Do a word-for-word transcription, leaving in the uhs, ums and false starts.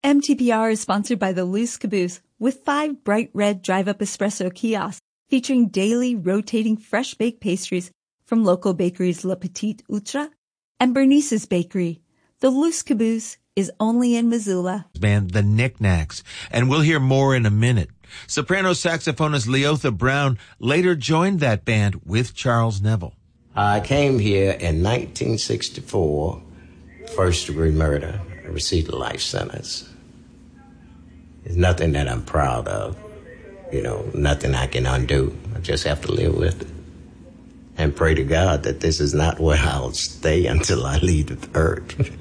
M T P R is sponsored by the Loose Caboose with five bright red drive-up espresso kiosks featuring daily rotating fresh baked pastries from local bakeries Le Petit Outre and Bernice's Bakery. The Loose Caboose is only in Missoula. Band The Knickknacks, and we'll hear more in a minute. Soprano saxophonist Leotha Brown later joined that band with Charles Neville. I came here in nineteen sixty-four, first degree murder. I received a life sentence. It's nothing that I'm proud of, you know, nothing I can undo. I just have to live with it and pray to God that this is not where I'll stay until I leave the earth.